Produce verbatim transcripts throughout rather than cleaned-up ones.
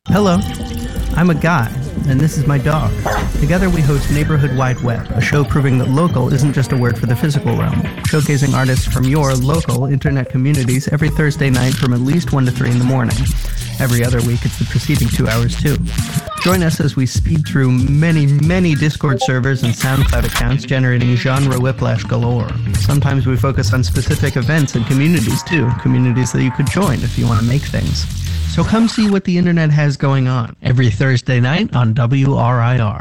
Hello, I'm a guy, and this is my dog. Together we host Neighborhood Wide Web, a show proving that local isn't just a word for the physical realm, showcasing artists from your local internet communities every Thursday night from at least one to three in the morning. Every other week, it's the preceding two hours too. Join us as we speed through many, many Discord servers and SoundCloud accounts, generating genre whiplash galore. Sometimes we focus on specific events and communities too, communities that you could join if you want to make things. So come see what the internet has going on every Thursday night on W R I R.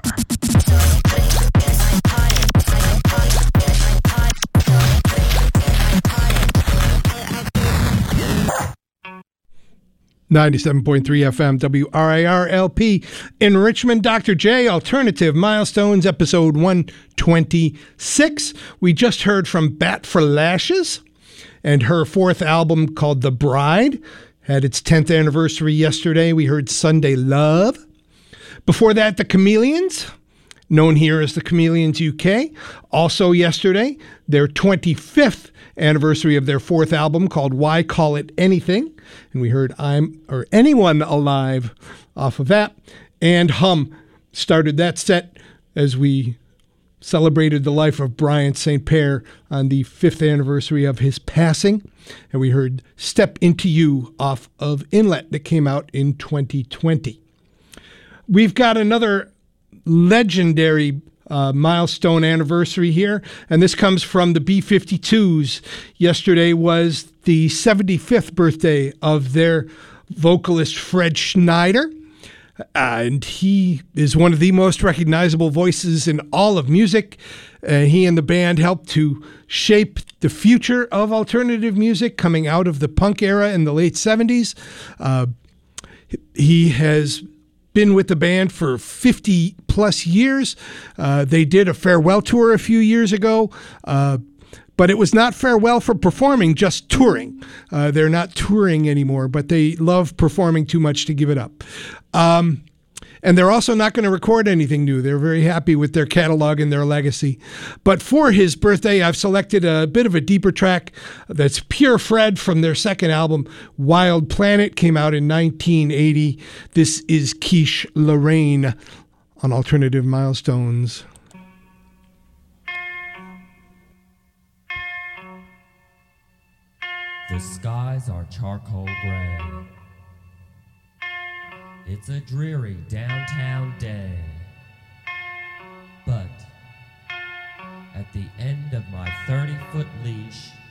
ninety-seven point three F M, W R I R L P in Richmond. Doctor J, Alternative Milestones, episode one twenty-six. We just heard from Bat for Lashes, and her fourth album called The Bride had its tenth anniversary yesterday. We heard Sunday Love. Before that, The Chameleons, known here as The Chameleons U K. Also yesterday, their twenty-fifth anniversary of their fourth album called Why Call It Anything. And we heard I'm or Anyone Alive off of that. And Hum started that set as we celebrated the life of Brian Saint Pierre on the fifth anniversary of his passing. And we heard Step Into You off of Inlet that came out in twenty twenty. We've got another legendary uh, milestone anniversary here, and this comes from the B fifty-twos. Yesterday was the seventy-fifth birthday of their vocalist Fred Schneider. Uh, and he is one of the most recognizable voices in all of music. Uh, he and the band helped to shape the future of alternative music coming out of the punk era in the late seventies. Uh, he has been with the band for fifty plus years. Uh, they did a farewell tour a few years ago. Uh, But it was not farewell for performing, just touring. Uh, they're not touring anymore, but they love performing too much to give it up. Um, and they're also not going to record anything new. They're very happy with their catalog and their legacy. But for his birthday, I've selected a bit of a deeper track that's Pure Fred from their second album, Wild Planet, came out in nineteen eighty. This is Quiche Lorraine on Alternative Milestones. The skies are charcoal gray. It's a dreary downtown day. But at the end of my thirty-foot leash,